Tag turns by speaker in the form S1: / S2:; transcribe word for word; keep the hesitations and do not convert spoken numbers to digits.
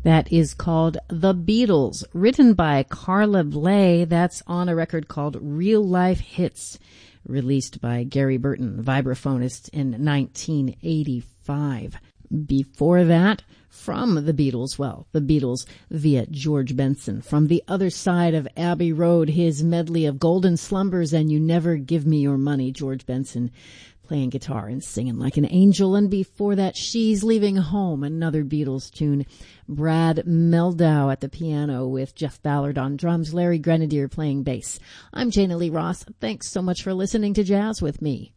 S1: That is called The Beatles, written by Carla Bley. That's on a record called Real Life Hits, released by Gary Burton, vibraphonist, in nineteen eighty-five. Before that, from the Beatles, well, the Beatles via George Benson. From the Other Side of Abbey Road, his medley of Golden Slumbers and You Never Give Me Your Money, George Benson playing guitar and singing like an angel. And before that, She's Leaving Home, another Beatles tune. Brad Meldau at the piano with Jeff Ballard on drums, Larry Grenadier playing bass. I'm Jana Lee Ross. Thanks so much for listening to Jazz with me.